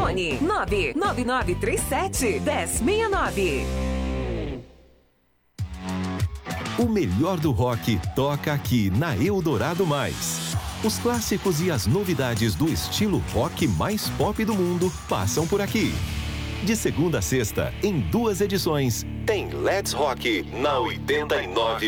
Fone 99937-1069. O melhor do rock toca aqui na Eldorado Mais. Os clássicos e as novidades do estilo rock mais pop do mundo passam por aqui. De segunda a sexta, em 2 edições, tem Let's Rock na 89,9.